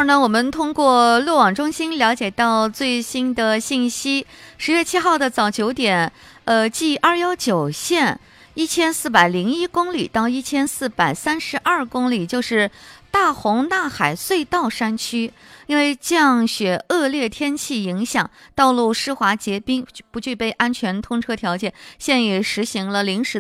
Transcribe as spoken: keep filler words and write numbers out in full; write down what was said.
儿呢，我们通过路网中心了解到最新的信息，十月七号的早九点，呃，G 二一九线一千四百零一公里到一千四百三十二公里，就是大红大海隧道山区，因为降雪恶劣天气影响，道路湿滑结冰，不具备安全通车条件，现已实行了临时